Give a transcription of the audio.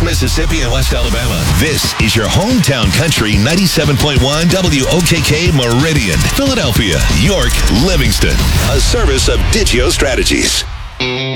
Mississippi and West Alabama. This is your hometown country 97.1 WOKK Meridian, Philadelphia, York, Livingston. A service of Digio Strategies.